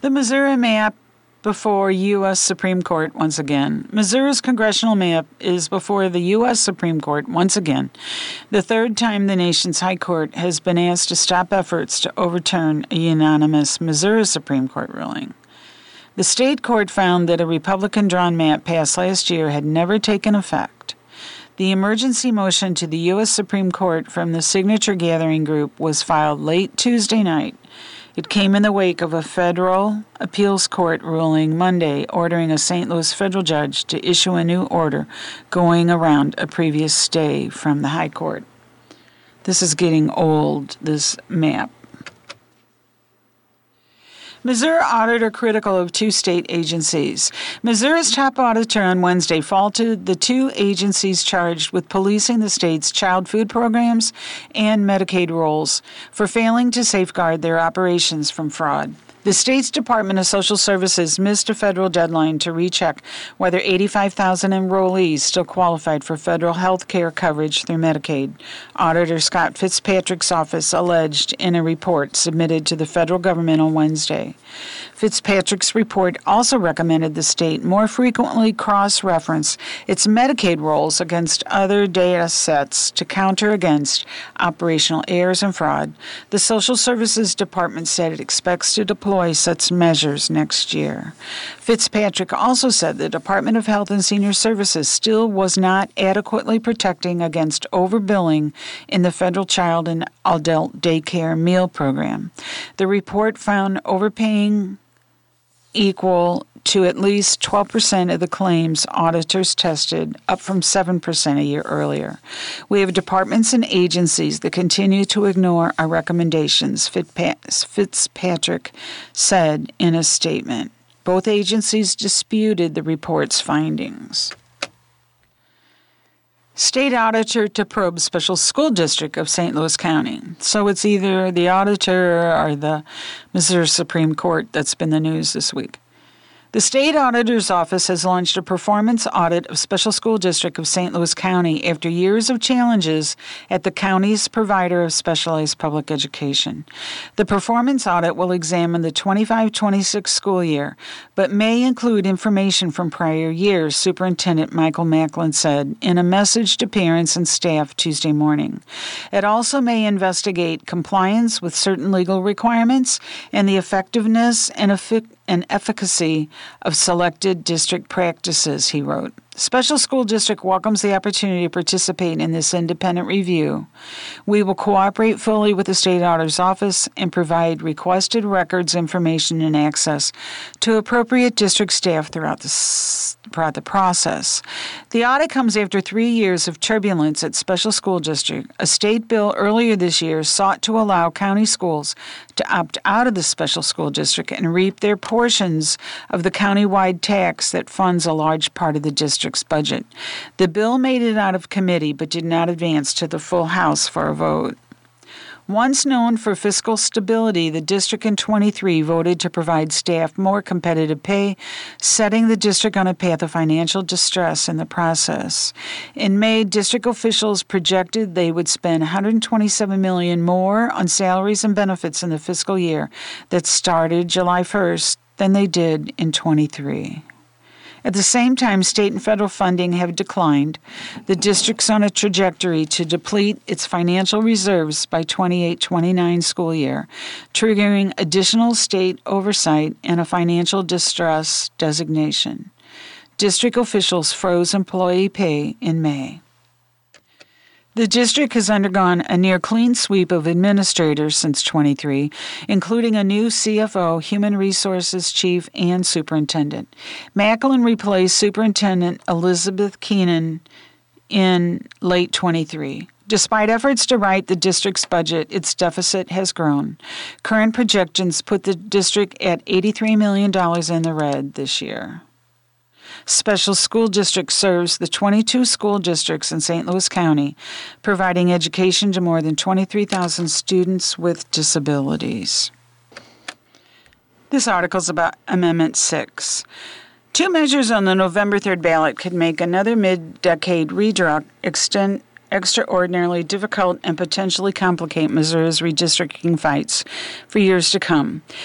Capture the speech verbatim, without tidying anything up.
The Missouri map before U S Supreme Court once again. Missouri's congressional map is before the U S Supreme Court once again, the third time the nation's high court has been asked to stop efforts to overturn a unanimous Missouri Supreme Court ruling. The state court found that a Republican-drawn map passed last year had never taken effect. The emergency motion to the U S Supreme Court from the signature gathering group was filed late Tuesday night. It came in the wake of a federal appeals court ruling Monday ordering a Saint Louis federal judge to issue a new order going around a previous stay from the high court. This is getting old, this map. Missouri auditor critical of two state agencies. Missouri's top auditor on Wednesday faulted the two agencies charged with policing the state's child food programs and Medicaid rolls for failing to safeguard their operations from fraud. The state's Department of Social Services missed a federal deadline to recheck whether eighty-five thousand enrollees still qualified for federal health care coverage through Medicaid. Auditor Scott Fitzpatrick's office alleged in a report submitted to the federal government on Wednesday. Fitzpatrick's report also recommended the state more frequently cross-reference its Medicaid rolls against other data sets to counter against operational errors and fraud. The Social Services Department said it expects to deploy such measures next year. Fitzpatrick also said the Department of Health and Senior Services still was not adequately protecting against overbilling in the federal child and adult daycare meal program. The report found overpaying equal to at least twelve percent of the claims auditors tested, up from seven percent a year earlier. We have departments and agencies that continue to ignore our recommendations, Fitzpatrick said in a statement. Both agencies disputed the report's findings. State auditor to probe special school district of Saint Louis County. So it's either the auditor or the Missouri Supreme Court that's been the news this week. The state auditor's office has launched a performance audit of special school district of Saint Louis County after years of challenges at the county's provider of specialized public education. The performance audit will examine the twenty-five twenty-six school year, but may include information from prior years, Superintendent Michael Macklin said in a message to parents and staff Tuesday morning. It also may investigate compliance with certain legal requirements and the effectiveness and effic- and efficacy of selected district practices, he wrote. Special School District welcomes the opportunity to participate in this independent review. We will cooperate fully with the State Auditor's Office and provide requested records, information, and access to appropriate district staff throughout the, throughout the process. The audit comes after three years of turbulence at Special School District. A state bill earlier this year sought to allow county schools to opt out of the Special School District and reap their portions of the county-wide tax that funds a large part of the district budget. The bill made it out of committee but did not advance to the full House for a vote. Once known for fiscal stability, the district in twenty-three voted to provide staff more competitive pay, setting the district on a path of financial distress in the process. In May, district officials projected they would spend one hundred twenty-seven million dollars more on salaries and benefits in the fiscal year that started July first than they did in twenty-three. At the same time, state and federal funding have declined. The district's on a trajectory to deplete its financial reserves by twenty-eight twenty-nine school year, triggering additional state oversight and a financial distress designation. District officials froze employee pay in May. The district has undergone a near-clean sweep of administrators since twenty-three, including a new C F O, Human Resources Chief, and Superintendent. Macklin replaced Superintendent Elizabeth Keenan in late twenty-three. Despite efforts to right the district's budget, its deficit has grown. Current projections put the district at eighty-three million dollars in the red this year. Special School District serves the twenty-two school districts in Saint Louis County, providing education to more than twenty-three thousand students with disabilities. This article is about Amendment six. Two measures on the November third ballot could make another mid-decade redraw extend extraordinarily difficult and potentially complicate Missouri's redistricting fights for years to come.